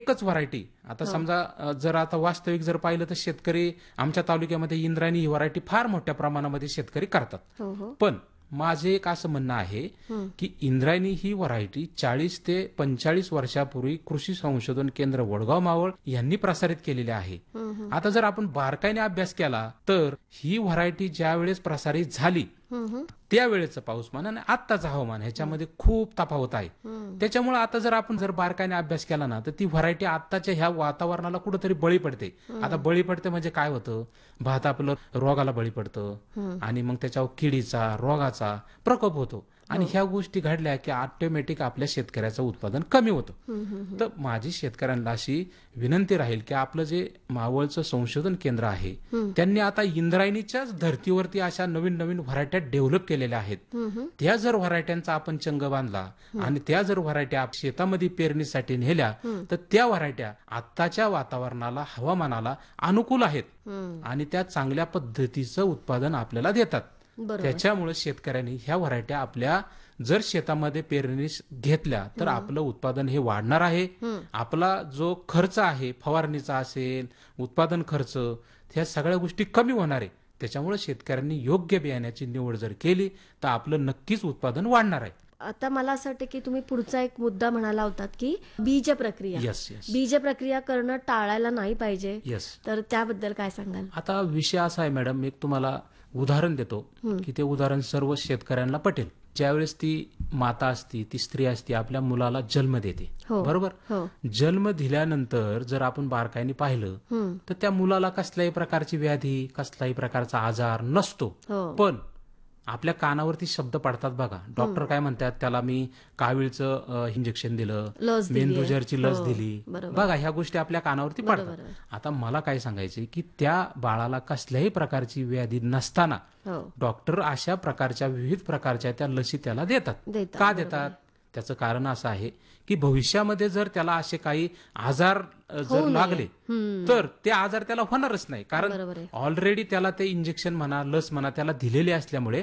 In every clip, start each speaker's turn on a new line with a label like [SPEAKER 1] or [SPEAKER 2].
[SPEAKER 1] एकच व्हरायटी आता समजा जर आता वास्तविक जर पाहिलं तर शेतकरी आमच्या तालुक्यामध्ये इंद्रायणी ही व्हरायटी फार मोठ्या प्रमाणामध्ये शेतकरी करतात.
[SPEAKER 2] हो हो.
[SPEAKER 1] पण माझे एक असं म्हणणं आहे की इंद्रायणी ही व्हरायटी 40 ते 45 वर्षापूर्वी कृषी संशोधन केंद्र वडगाव मावळ यांनी प्रसारित केलेली आहे. आता जर आपण बारकाईने अभ्यास केला तर ही व्हरायटी ज्या वेळेस प्रसारित झाली त्यावेळेचं पाऊसमान आणि आत्ताचं हवामान ह्याच्यामध्ये खूप तफावत आहे. त्याच्यामुळे आता जर आपण जर बारकाईने अभ्यास केला ना तर ती व्हरायटी आत्ताच्या ह्या वातावरणाला कुठेतरी बळी पडते. आता बळी पडते म्हणजे काय होतं, भात आपलं रोगाला बळी पडतं आणि मग त्याच्यावर किडीचा रोगाचा प्रकोप होतो आणि ह्या गोष्टी घडल्या की ऑटोमॅटिक आपल्या शेतकऱ्याचं उत्पादन कमी होतं. तर माझी शेतकऱ्यांना अशी विनंती राहील की आपलं जे मावळचं संशोधन केंद्र आहे त्यांनी आता इंद्रायणीच्याच धर्तीवरती अशा नवीन नवीन व्हरायट्या डेव्हलप केलेल्या आहेत. त्या जर व्हरायट्यांचा आपण चंग बांधला आणि त्या जर व्हरायट्या शेतामध्ये पेरणीसाठी नेल्या तर त्या व्हरायट्या आत्ताच्या वातावरणाला हवामानाला अनुकूल आहेत आणि त्या चांगल्या पद्धतीचं उत्पादन आपल्याला देतात. त्याच्यामुळे शेतकऱ्यांनी ह्या व्हरायट्या आपल्या जर शेतामध्ये पेरणी घेतल्या तर आपलं उत्पादन हे वाढणार आहे. आपला जो खर्च आहे फवारणीचा असेल उत्पादन खर्च ह्या सगळ्या गोष्टी कमी होणार आहे. त्याच्यामुळे शेतकऱ्यांनी योग्य बियाण्याची निवड जर केली तर आपलं नक्कीच उत्पादन वाढणार आहे.
[SPEAKER 2] आता मला असं वाटतं की तुम्ही पुढचा एक मुद्दा म्हणाला होतात की बीज प्रक्रिया.
[SPEAKER 1] यस यस
[SPEAKER 2] बीज प्रक्रिया करणं टाळायला नाही पाहिजे.
[SPEAKER 1] यस.
[SPEAKER 2] तर त्याबद्दल काय सांगाल?
[SPEAKER 1] आता विषय असा आहे मॅडम, एक तुम्हाला उदाहरण देतो की ते उदाहरण सर्व शेतकऱ्यांना पटेल. ज्यावेळेस ती माता असती ती स्त्री असती आपल्या मुलाला जन्म देते बरोबर. जन्म दिल्यानंतर जर आपण बारकाईने पाहिलं तर त्या मुलाला कसल्याही प्रकारची व्याधी कसल्याही प्रकारचा आजार नसतो. पण आपल्या कानावरती शब्द पडतात बघा, डॉक्टर काय म्हणतात त्याला मी कावीळचं इंजेक्शन दिलं, मेंदुजरची लस दिली बघा, ह्या गोष्टी आपल्या कानावरती पडतात. आता मला काय सांगायचे की त्या बाळाला कसल्याही प्रकारची व्याधी नसताना डॉक्टर अशा प्रकारच्या विविध प्रकारच्या त्या लसी त्याला देतात. का देतात? त्याचं कारण असं आहे की भविष्यामध्ये जर त्याला असे काही आजार जर लागले तर ते आजार त्याला होणारच नाही, कारण ऑलरेडी त्याला ते इंजेक्शन म्हणा लस म्हणा त्याला दिलेले असल्यामुळे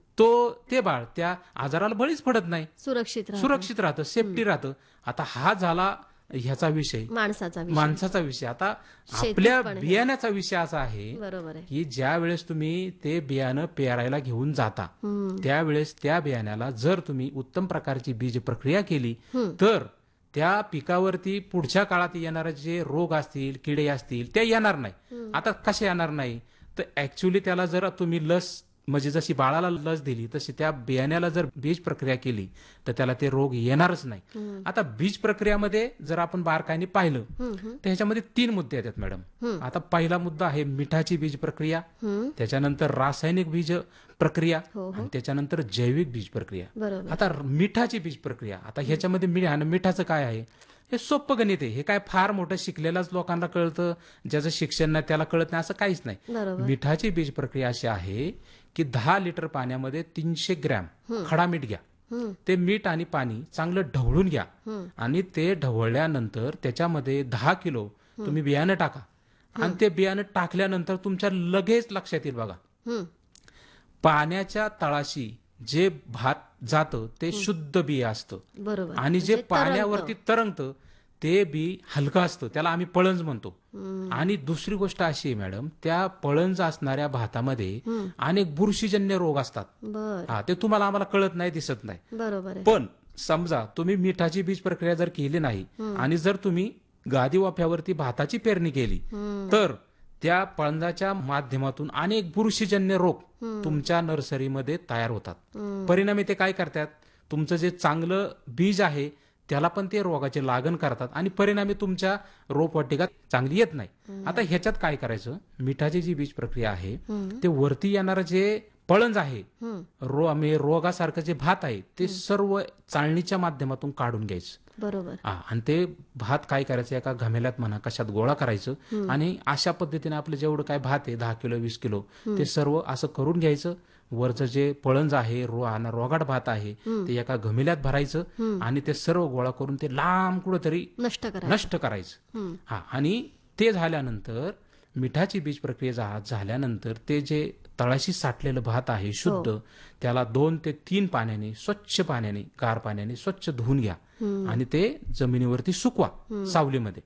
[SPEAKER 1] ते बाळ त्या आजाराला बळीच पडत नाही, सुरक्षित राहतं, सेफ्टी राहतं. आता हा झाला ह्याचा विषय, माणसाचा विषय. आता आपल्या बियाण्याचा विषय असा आहे की ज्या वेळेस तुम्ही ते बियाणं पेरायला घेऊन जाता त्यावेळेस त्या बियाण्याला जर तुम्ही उत्तम प्रकारची बीज प्रक्रिया केली तर त्या पिकावरती पुढच्या काळात येणारे जे रोग असतील किडे असतील ते येणार नाही. आता कसे येणार नाही तर ऍक्च्युली त्याला जर तुम्ही लस म्हणजे जशी बाळाला लस दिली तशी त्या बियाण्याला जर बीज प्रक्रिया केली तर त्याला ते रोग येणारच नाही. आता बीज प्रक्रियामध्ये जर आपण बारकाईने पाहिलं तर ह्याच्यामध्ये 3 मुद्दे येतात मॅडम. आता पहिला मुद्दा आहे मिठाची बीज प्रक्रिया, त्याच्यानंतर रासायनिक बीज प्रक्रिया आणि त्याच्यानंतर जैविक बीज प्रक्रिया. आता मिठाची बीज प्रक्रिया, आता ह्याच्यामध्ये मिठाचं काय आहे हे सोपं गणित आहे. हे काय फार मोठं शिकलेल्याच लोकांना कळतं, ज्याचं शिक्षण नाही त्याला कळत नाही असं काहीच नाही. मिठाची बीज प्रक्रिया अशी आहे की 10 लिटर पाण्यामध्ये 300 ग्रॅम खडा मीठ घ्या, ते मीठ आणि पाणी चांगलं ढवळून घ्या आणि ते ढवळल्यानंतर त्याच्यामध्ये 10 किलो तुम्ही बियाणं टाका आणि ते बियाणं टाकल्यानंतर तुमच्या लगेच लक्षात येईल बघा पाण्याच्या तळाशी जे भात जातं ते शुद्ध बी असतं आणि जे पाण्यावरती तरंगतं ते बी हलकं असतं, त्याला आम्ही पळंज म्हणतो. आणि दुसरी गोष्ट अशी आहे मॅडम, त्या पळंज असणाऱ्या भातामध्ये अनेक बुरशीजन्य रोग असतात. ते तुम्हाला आम्हाला कळत नाही, दिसत नाही. पण समजा तुम्ही मिठाची बीज प्रक्रिया जर केली नाही आणि जर तुम्ही गादी वाफ्यावरती भाताची पेरणी केली तर त्या पळंजाच्या माध्यमातून अनेक बुरशीजन्य रोग तुमच्या नर्सरीमध्ये तयार होतात. परिणामी ते काय करतात, तुमचं जे चांगलं बीज आहे त्याला पण ते रोगाची लागण करतात आणि परिणामी तुमच्या रोपवाटिका चांगली येत नाही. आता ह्याच्यात काय करायचं, मिठाची जी बीज प्रक्रिया आहे ते वरती येणारं जे पळंज आहे रोगासारखं जे भात आहे ते सर्व चाळणीच्या माध्यमातून काढून घ्यायचं. आणि ते भात काय करायचं एका घमेल्यात म्हणा कशात गोळा करायचं आणि अशा पद्धतीने आपलं जेवढं काय भात आहे 10 किलो 20 किलो ते सर्व असं करून घ्यायचं. वरचं जे पळंज आहे रोगाट भात आहे ते एका घमेल्यात भरायचं आणि ते सर्व गोळा करून ते लांब कुठेतरी नष्ट करायचं. आणि ते झाल्यानंतर मिठाची बीज प्रक्रिया झाल्यानंतर ते जे तळाशी साठलेलं भात आहे शुद्ध त्याला 2 ते 3 पाण्याने स्वच्छ पाण्याने गार पाण्याने स्वच्छ धुवून घ्या आणि ते जमिनीवरती सुकवा सावलीमध्ये.